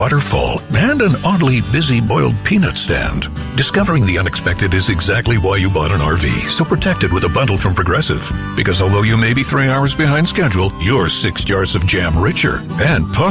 waterfall, and an oddly busy boiled peanut stand. Discovering the unexpected is exactly why you bought an RV, so protect it with a bundle from Progressive. Because although you may be 3 hours behind schedule, you're 6 jars of jam richer and